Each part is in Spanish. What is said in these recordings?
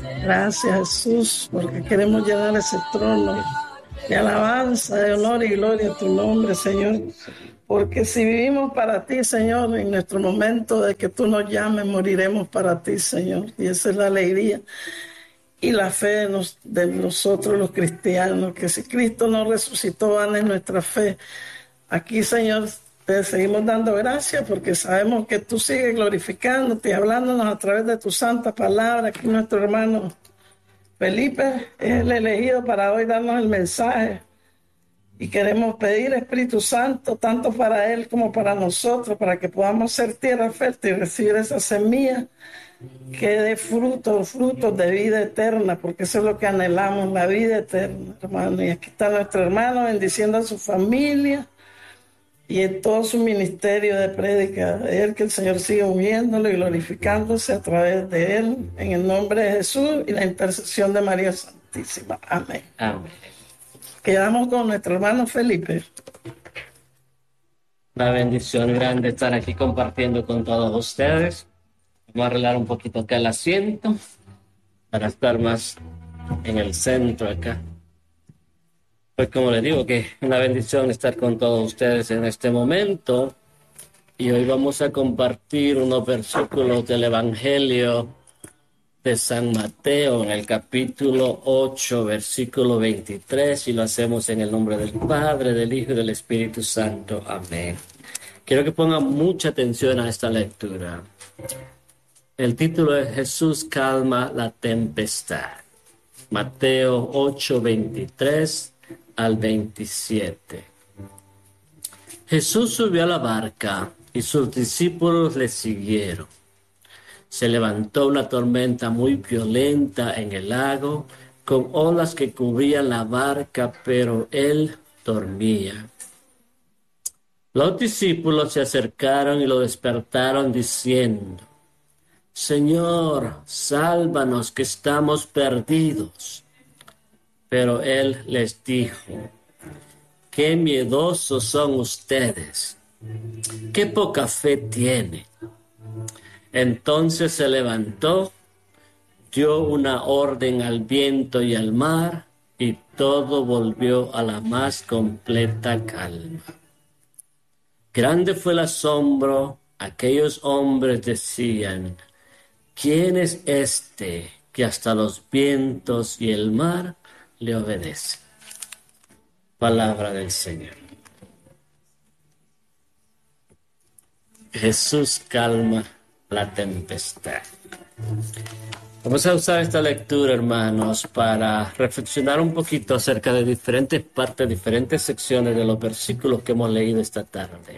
Gracias, Jesús, porque queremos llenar ese trono de alabanza, de honor y gloria a tu nombre, Señor. Porque si vivimos para ti, Señor, en nuestro momento de que tú nos llames, moriremos para ti, Señor. Y esa es la alegría y la fe de nosotros los cristianos, que si Cristo no resucitó, vana es nuestra fe. Aquí, Señor, te seguimos dando gracias porque sabemos que tú sigues glorificándote y hablándonos a través de tu santa palabra. Aquí nuestro hermano Felipe es el elegido para hoy darnos el mensaje. Y queremos pedir, Espíritu Santo, tanto para él como para nosotros, para que podamos ser tierra fértil y recibir esa semilla que dé frutos, frutos de vida eterna, porque eso es lo que anhelamos, la vida eterna, hermano. Y aquí está nuestro hermano bendiciendo a su familia y en todo su ministerio de prédica, de él, que el Señor siga uniéndolo y glorificándose a través de él, en el nombre de Jesús y la intercesión de María Santísima. Amén. Amén. Quedamos con nuestro hermano Felipe. Una bendición grande estar aquí compartiendo con todos ustedes. Vamos a arreglar un poquito acá el asiento para estar más en el centro acá. Pues como les digo, que una bendición estar con todos ustedes en este momento. Y hoy vamos a compartir unos versículos del Evangelio de San Mateo en el capítulo 8, versículo 23, y lo hacemos en el nombre del Padre, del Hijo y del Espíritu Santo. Amén. Quiero que pongan mucha atención a esta lectura. El título es Jesús calma la tempestad. Mateo 8, 23 al 27. Jesús subió a la barca y sus discípulos le siguieron. Se levantó una tormenta muy violenta en el lago, con olas que cubrían la barca, pero él dormía. Los discípulos se acercaron y lo despertaron diciendo: Señor, sálvanos que estamos perdidos. Pero él les dijo: qué miedosos son ustedes, qué poca fe tienen. Entonces se levantó, dio una orden al viento y al mar, y todo volvió a la más completa calma. Grande fue el asombro. Aquellos hombres decían: ¿quién es este que hasta los vientos y el mar le obedecen? Palabra del Señor. Jesús calma la tempestad. Vamos a usar esta lectura, hermanos, para reflexionar un poquito acerca de diferentes partes, diferentes secciones de los versículos que hemos leído esta tarde.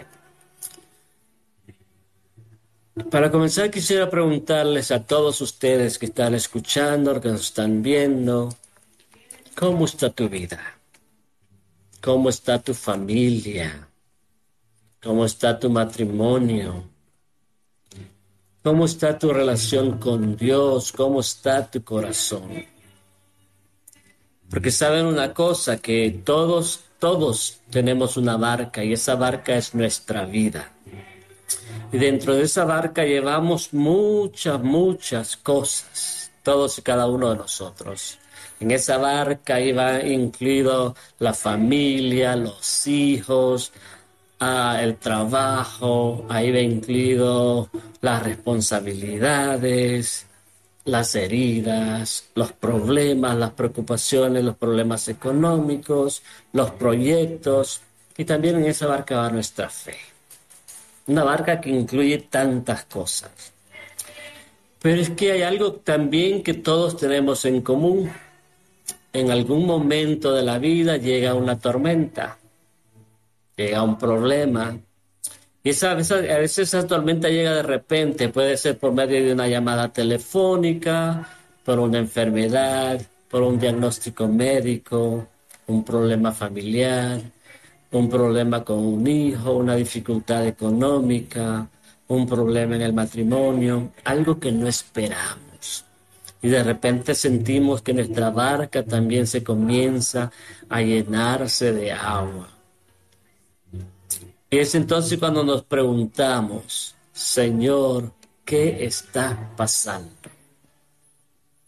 Para comenzar, quisiera preguntarles a todos ustedes que están escuchando, que nos están viendo, ¿cómo está tu vida? ¿Cómo está tu familia? ¿Cómo está tu matrimonio? ¿Cómo está tu relación con Dios? ¿Cómo está tu corazón? Porque saben una cosa, que todos tenemos una barca, y esa barca es nuestra vida. Y dentro de esa barca llevamos muchas cosas, todos y cada uno de nosotros. En esa barca iba incluido la familia, los hijos, el trabajo, ahí va incluido las responsabilidades, las heridas, los problemas, las preocupaciones, los problemas económicos, los proyectos, y también en esa barca va nuestra fe. Una barca que incluye tantas cosas. Pero es que hay algo también que todos tenemos en común. En algún momento de la vida llega una tormenta, llega un problema. Y a veces esa tormenta llega de repente, puede ser por medio de una llamada telefónica, por una enfermedad, por un diagnóstico médico, un problema familiar, un problema con un hijo, una dificultad económica, un problema en el matrimonio, algo que no esperamos. Y de repente sentimos que nuestra barca también se comienza a llenarse de agua. Y es entonces cuando nos preguntamos: Señor, ¿qué está pasando?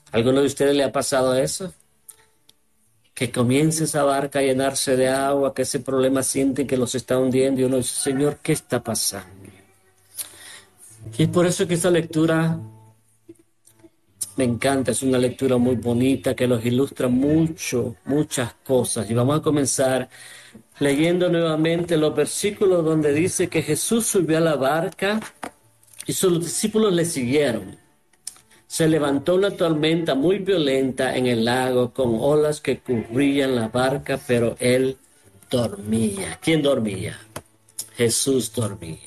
¿Alguno de ustedes le ha pasado eso? Que comience esa barca a llenarse de agua, que ese problema sienten que los está hundiendo y uno dice, Señor, ¿qué está pasando? Y es por eso que esta lectura me encanta, es una lectura muy bonita que nos ilustra muchas cosas. Y vamos a comenzar leyendo nuevamente los versículos donde dice que Jesús subió a la barca y sus discípulos le siguieron. Se levantó una tormenta muy violenta en el lago con olas que cubrían la barca, pero él dormía. ¿Quién dormía? Jesús dormía.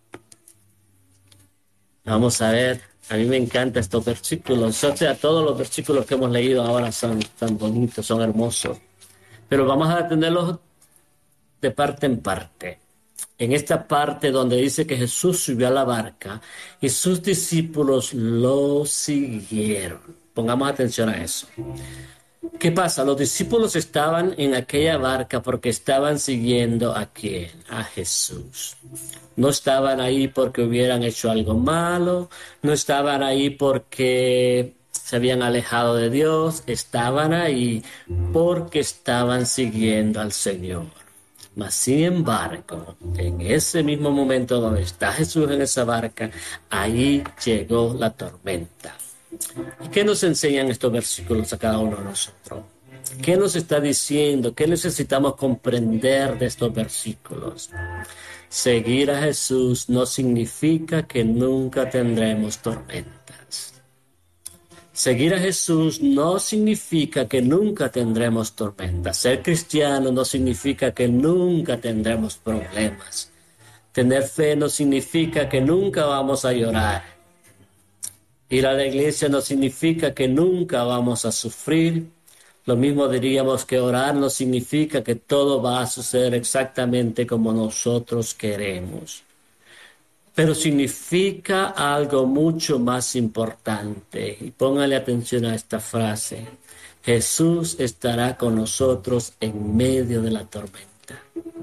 Vamos a ver, a mí me encantan estos versículos. O sea, todos los versículos que hemos leído ahora son tan bonitos, son hermosos. Pero vamos a atenderlos de parte en parte. En esta parte donde dice que Jesús subió a la barca y sus discípulos lo siguieron. Pongamos atención a eso. ¿Qué pasa? Los discípulos estaban en aquella barca porque estaban siguiendo ¿a quién? A Jesús. No estaban ahí porque hubieran hecho algo malo, no estaban ahí porque se habían alejado de Dios, estaban ahí porque estaban siguiendo al Señor. Mas sin embargo, en ese mismo momento donde está Jesús en esa barca, ahí llegó la tormenta. ¿Y qué nos enseñan estos versículos a cada uno de nosotros? ¿Qué nos está diciendo? ¿Qué necesitamos comprender de estos versículos? Seguir a Jesús no significa que nunca tendremos tormentas. Seguir a Jesús no significa que nunca tendremos tormentas. Ser cristiano no significa que nunca tendremos problemas. Tener fe no significa que nunca vamos a llorar. Ir a la iglesia no significa que nunca vamos a sufrir. Lo mismo diríamos que orar no significa que todo va a suceder exactamente como nosotros queremos. Pero significa algo mucho más importante. Y póngale atención a esta frase. Jesús estará con nosotros en medio de la tormenta.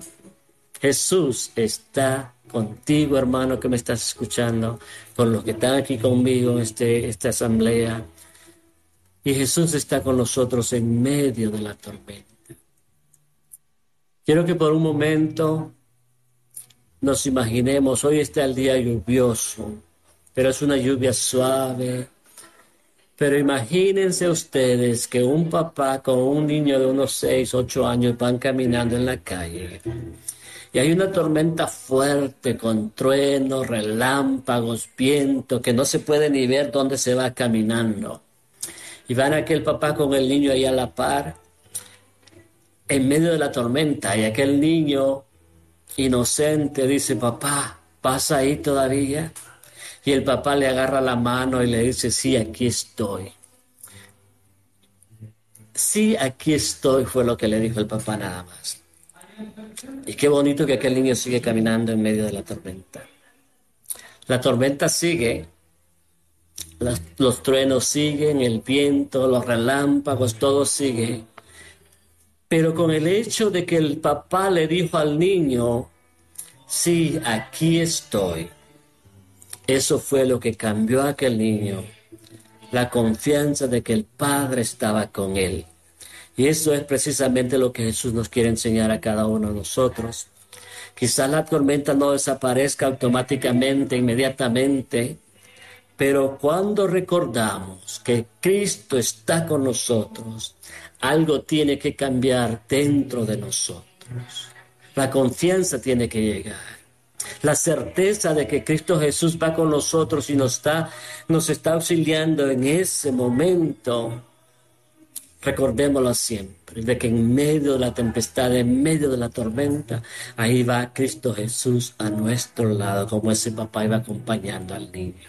Jesús está contigo, hermano, que me estás escuchando, con los que están aquí conmigo en esta asamblea. Y Jesús está con nosotros en medio de la tormenta. Quiero que por un momento nos imaginemos, hoy está el día lluvioso, pero es una lluvia suave. Pero imagínense ustedes que un papá con un niño de unos 6, 8 años van caminando en la calle. Y hay una tormenta fuerte con truenos, relámpagos, viento, que no se puede ni ver dónde se va caminando. Y van aquel papá con el niño ahí a la par, en medio de la tormenta, y aquel niño inocente dice, papá, ¿pasa ahí todavía? Y el papá le agarra la mano y le dice, sí, aquí estoy. Sí, aquí estoy, fue lo que le dijo el papá nada más. Y qué bonito que aquel niño sigue caminando en medio de la tormenta. La tormenta sigue, los truenos siguen, el viento, los relámpagos, todo sigue. Pero con el hecho de que el papá le dijo al niño, sí, aquí estoy. Eso fue lo que cambió a aquel niño, la confianza de que el Padre estaba con él. Y eso es precisamente lo que Jesús nos quiere enseñar a cada uno de nosotros. Quizás la tormenta no desaparezca automáticamente, inmediatamente, pero cuando recordamos que Cristo está con nosotros, algo tiene que cambiar dentro de nosotros. La confianza tiene que llegar. La certeza de que Cristo Jesús va con nosotros y nos está auxiliando en ese momento. Recordémoslo siempre, de que en medio de la tempestad, en medio de la tormenta, ahí va Cristo Jesús a nuestro lado, como ese papá iba acompañando al niño.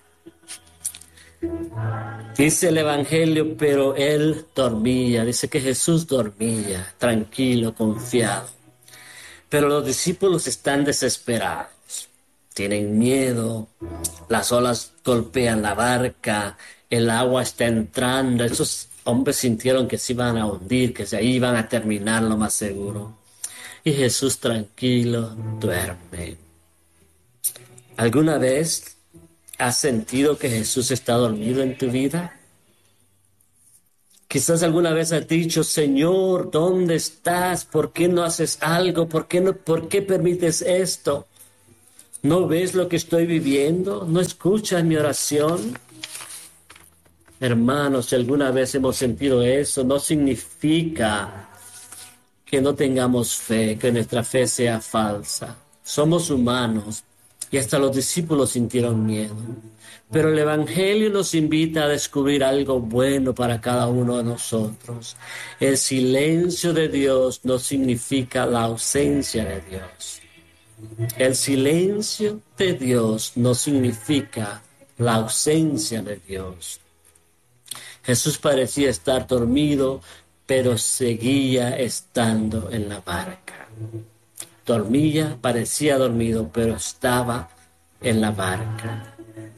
Dice el Evangelio, pero él dormía, dice que Jesús dormía, tranquilo, confiado. Pero los discípulos están desesperados, tienen miedo, las olas golpean la barca, el agua está entrando, esos hombres sintieron que se iban a hundir, que se iban a terminar lo más seguro. Y Jesús tranquilo duerme. ¿Alguna vez has sentido que Jesús está dormido en tu vida? Quizás alguna vez has dicho, Señor, ¿dónde estás? ¿Por qué no haces algo? ¿Por qué permites esto? ¿No ves lo que estoy viviendo? ¿No escuchas mi oración? Hermanos, si alguna vez hemos sentido eso, no significa que no tengamos fe, que nuestra fe sea falsa. Somos humanos y hasta los discípulos sintieron miedo. Pero el Evangelio nos invita a descubrir algo bueno para cada uno de nosotros. El silencio de Dios no significa la ausencia de Dios. El silencio de Dios no significa la ausencia de Dios. Jesús parecía estar dormido, pero seguía estando en la barca. Parecía dormido, pero estaba en la barca.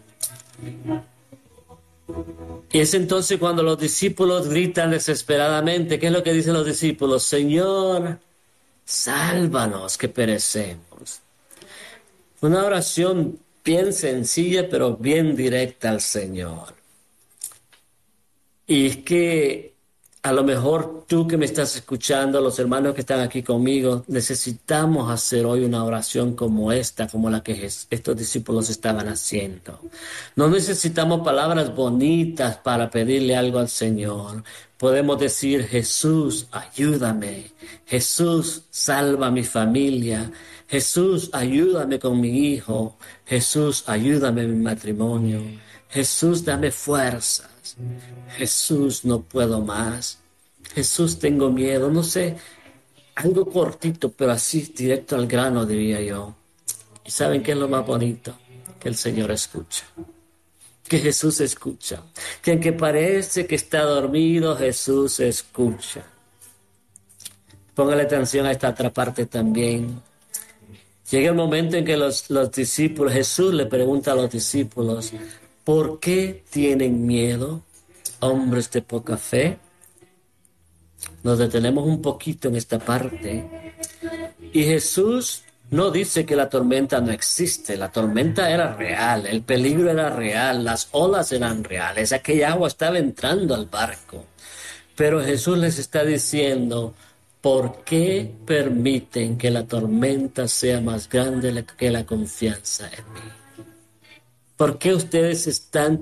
Y es entonces cuando los discípulos gritan desesperadamente. ¿Qué es lo que dicen los discípulos? Señor, sálvanos que perecemos. Una oración bien sencilla, pero bien directa al Señor. Y es que a lo mejor tú que me estás escuchando, los hermanos que están aquí conmigo, necesitamos hacer hoy una oración como esta, como la que estos discípulos estaban haciendo. No necesitamos palabras bonitas para pedirle algo al Señor. Podemos decir, Jesús, ayúdame. Jesús, salva a mi familia. Jesús, ayúdame con mi hijo. Jesús, ayúdame en mi matrimonio. Jesús, dame fuerzas. Jesús, no puedo más. Jesús, tengo miedo. No sé, algo cortito, pero así directo al grano, diría yo. ¿Y saben qué es lo más bonito? Que el Señor escucha. Que Jesús escucha. Que aunque parece que está dormido, Jesús escucha. Póngale atención a esta otra parte también. Llega el momento en que los discípulos, Jesús le pregunta a los discípulos, ¿por qué tienen miedo, hombres de poca fe? Nos detenemos un poquito en esta parte. Y Jesús no dice que la tormenta no existe. La tormenta era real, el peligro era real, las olas eran reales, aquella agua estaba entrando al barco. Pero Jesús les está diciendo, ¿por qué permiten que la tormenta sea más grande que la confianza en mí? ¿Por qué ustedes están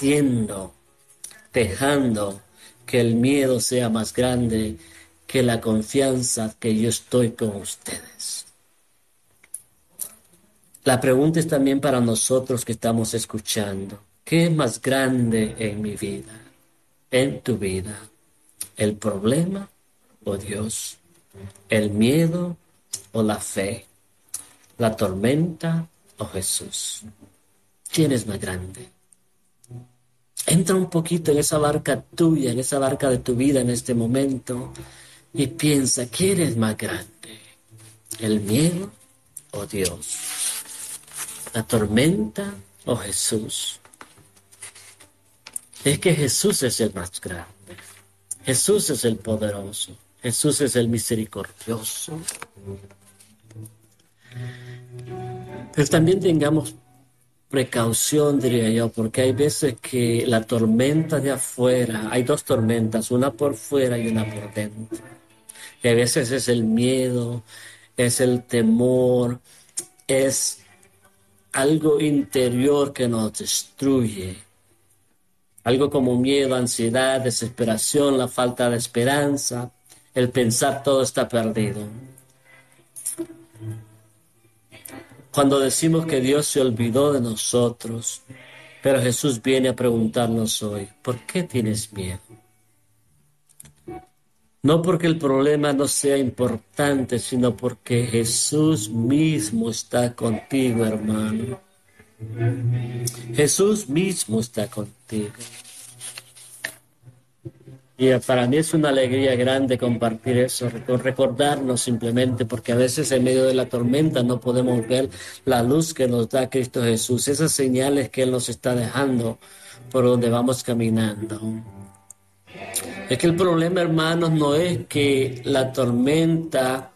dejando que el miedo sea más grande que la confianza que yo estoy con ustedes? La pregunta es también para nosotros que estamos escuchando. ¿Qué es más grande en mi vida, en tu vida? ¿El problema o Dios? ¿El miedo o la fe? ¿La tormenta o Jesús? ¿Quién es más grande? Entra un poquito en esa barca tuya, en esa barca de tu vida en este momento y piensa, ¿quién es más grande? ¿El miedo o Dios? ¿La tormenta o Jesús? Es que Jesús es el más grande. Jesús es el poderoso. Jesús es el misericordioso. Pero también tengamos precaución, diría yo, porque hay veces que la tormenta de afuera, hay dos tormentas, una por fuera y una por dentro. Y a veces es el miedo, es el temor, es algo interior que nos destruye. Algo como miedo, ansiedad, desesperación, la falta de esperanza, el pensar todo está perdido. Cuando decimos que Dios se olvidó de nosotros, pero Jesús viene a preguntarnos hoy, ¿por qué tienes miedo? No porque el problema no sea importante, sino porque Jesús mismo está contigo, hermano. Jesús mismo está contigo. Y para mí es una alegría grande compartir eso, recordarnos simplemente, porque a veces en medio de la tormenta no podemos ver la luz que nos da Cristo Jesús, esas señales que Él nos está dejando por donde vamos caminando. Es que el problema, hermanos, no es que la tormenta,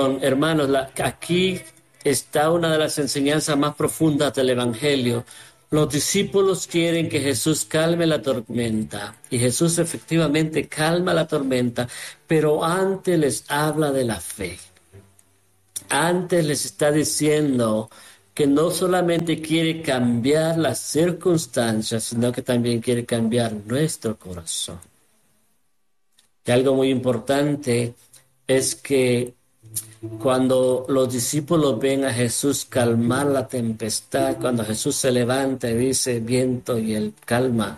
hermanos, aquí está una de las enseñanzas más profundas del Evangelio. Los discípulos quieren que Jesús calme la tormenta y Jesús efectivamente calma la tormenta, pero antes les habla de la fe. Antes les está diciendo que no solamente quiere cambiar las circunstancias, sino que también quiere cambiar nuestro corazón. Y algo muy importante es que cuando los discípulos ven a Jesús calmar la tempestad, cuando Jesús se levanta y dice viento y él calma,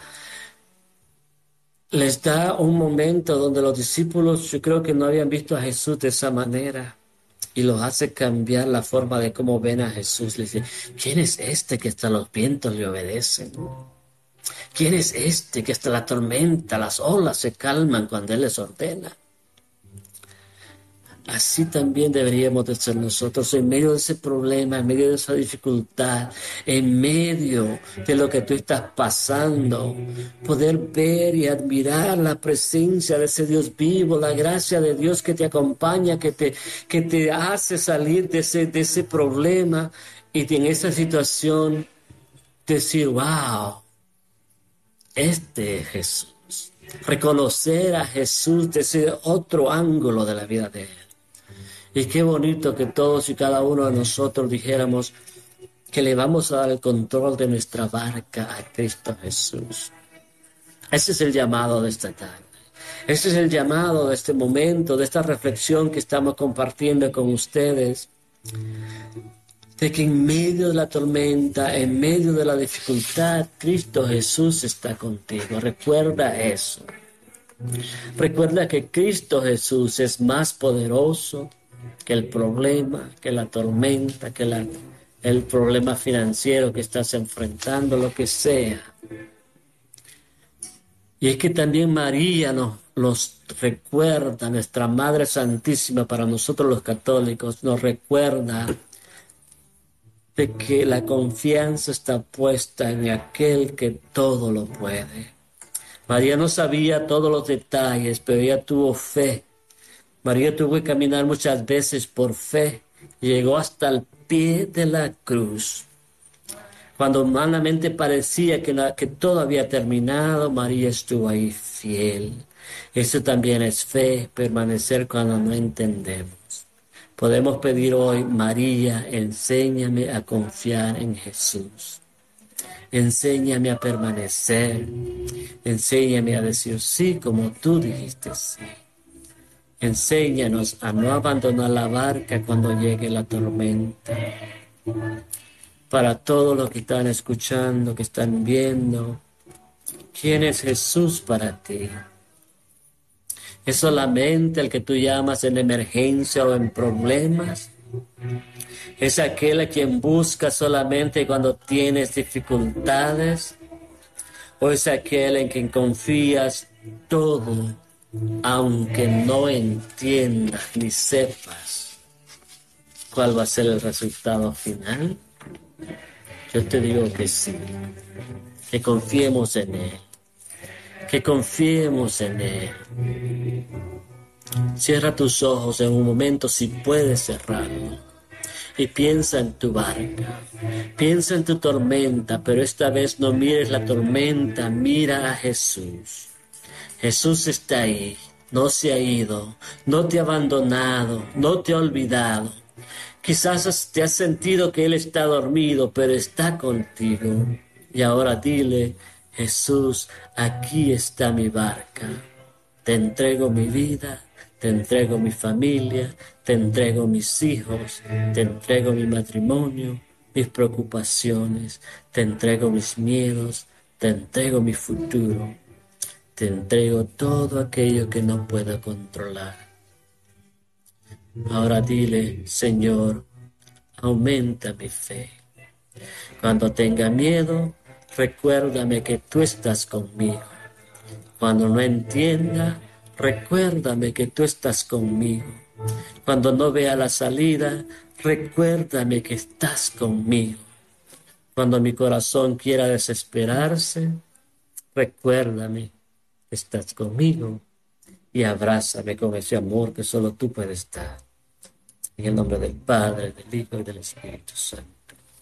les da un momento donde los discípulos, yo creo que no habían visto a Jesús de esa manera y los hace cambiar la forma de cómo ven a Jesús. Les dice, ¿quién es este que hasta los vientos le obedecen? ¿Quién es este que hasta la tormenta, las olas se calman cuando Él les ordena? Así también deberíamos de ser nosotros en medio de ese problema, en medio de esa dificultad, en medio de lo que tú estás pasando, poder ver y admirar la presencia de ese Dios vivo, la gracia de Dios que te acompaña, que te hace salir de ese problema y en esa situación decir, wow, este es Jesús. Reconocer a Jesús desde otro ángulo de la vida de Él. Y qué bonito que todos y cada uno de nosotros dijéramos que le vamos a dar el control de nuestra barca a Cristo Jesús. Ese es el llamado de esta tarde. Ese es el llamado de este momento, de esta reflexión que estamos compartiendo con ustedes. De que en medio de la tormenta, en medio de la dificultad, Cristo Jesús está contigo. Recuerda eso. Recuerda que Cristo Jesús es más poderoso que el problema, que la tormenta, que el problema financiero que estás enfrentando, lo que sea. Y es que también María nos recuerda, nuestra Madre Santísima, para nosotros los católicos, nos recuerda de que la confianza está puesta en aquel que todo lo puede. María no sabía todos los detalles, pero ella tuvo fe. María tuvo que caminar muchas veces por fe. Llegó hasta el pie de la cruz. Cuando humanamente parecía que todo había terminado, María estuvo ahí fiel. Eso también es fe, permanecer cuando no entendemos. Podemos pedir hoy, María, enséñame a confiar en Jesús. Enséñame a permanecer. Enséñame a decir sí como tú dijiste sí. Enséñanos a no abandonar la barca cuando llegue la tormenta. Para todos los que están escuchando, que están viendo, ¿quién es Jesús para ti? ¿Es solamente el que tú llamas en emergencia o en problemas? ¿Es aquel a quien buscas solamente cuando tienes dificultades? ¿O es aquel en quien confías todo, aunque no entiendas ni sepas cuál va a ser el resultado final? Yo te digo que sí, que confiemos en Él. Que confiemos en Él. Cierra tus ojos en un momento si puedes cerrarlo y piensa en tu barca, piensa en tu tormenta, pero esta vez no mires la tormenta, mira a Jesús. Jesús está ahí, no se ha ido, no te ha abandonado, no te ha olvidado. Quizás te has sentido que Él está dormido, pero está contigo. Y ahora dile, Jesús, aquí está mi barca. Te entrego mi vida, te entrego mi familia, te entrego mis hijos, te entrego mi matrimonio, mis preocupaciones, te entrego mis miedos, te entrego mi futuro, te entrego todo aquello que no puedo controlar. Ahora dile, Señor, aumenta mi fe. Cuando tenga miedo, recuérdame que tú estás conmigo. Cuando no entienda, recuérdame que tú estás conmigo. Cuando no vea la salida, recuérdame que estás conmigo. Cuando mi corazón quiera desesperarse, recuérdame que estás conmigo y abrázame con ese amor que solo tú puedes dar. En el nombre del Padre, del Hijo y del Espíritu Santo.